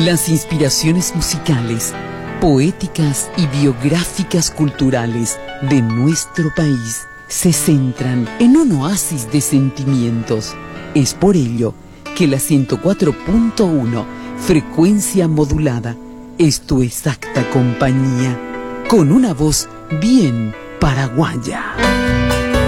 Las inspiraciones musicales, poéticas y biográficas culturales de nuestro país se centran en un oasis de sentimientos. Es por ello que la 104.1, frecuencia modulada, es tu exacta compañía, con una voz bien paraguaya.